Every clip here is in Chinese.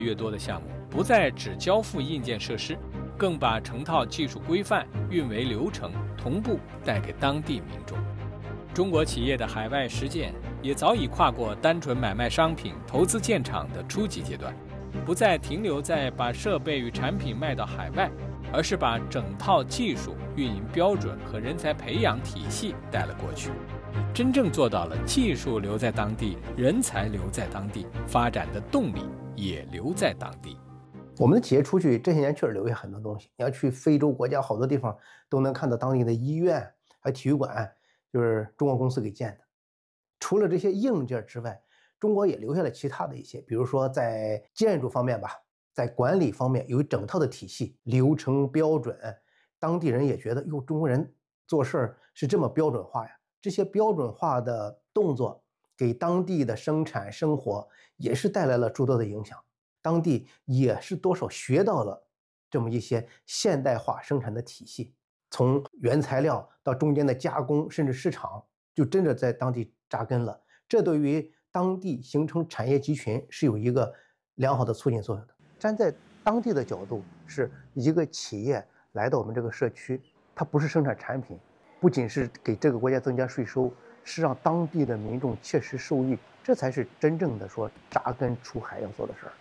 越多的项目不再只交付硬件设施，更把成套技术规范、运维流程同步带给当地民众。中国企业的海外实践也早已跨过单纯买卖商品、投资建厂的初级阶段，不再停留在把设备与产品卖到海外，而是把整套技术、运营标准和人才培养体系带了过去，真正做到了技术留在当地，人才留在当地，发展的动力也留在当地。 我们的企业出去这些年确实留下很多东西，你要去非洲国家好多地方都能看到当地的医院还有体育馆，就是中国公司给建的。除了这些硬件之外，中国也留下了其他的一些，比如说在建筑方面吧，在管理方面有一整套的体系、流程标准，当地人也觉得哟，中国人做事儿是这么标准化呀。这些标准化的动作给当地的生产生活也是带来了诸多的影响，当地也是多少学到了这么一些现代化生产的体系，从原材料到中间的加工，甚至市场，就真的在当地扎根了。这对于当地形成产业集群是有一个良好的促进作用的。站在当地的角度，是一个企业来到我们这个社区，它不是生产产品，不仅是给这个国家增加税收，是让当地的民众切实受益，这才是真正的说扎根出海要做的事儿。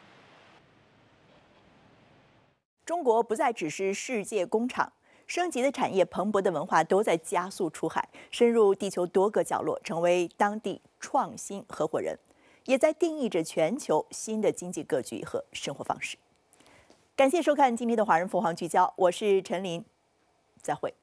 中国不再只是世界工厂，升级的产业、蓬勃的文化都在加速出海，深入地球多个角落，成为当地创新合伙人，也在定义着全球新的经济格局和生活方式。感谢收看今天的华人凤凰聚焦，我是陈琳，再会。